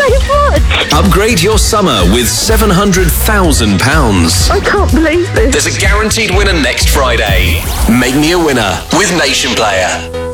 much. Upgrade your summer with £700,000. I can't believe this. There's a guaranteed winner next Friday. Make me a winner with Nation Player.